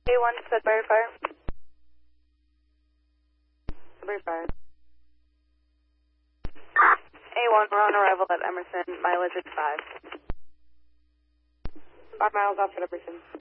A1 Sudbury Fire. Sudbury Fire. A1, we're on arrival at Emerson, mileage at 5. 5 miles off at Emerson.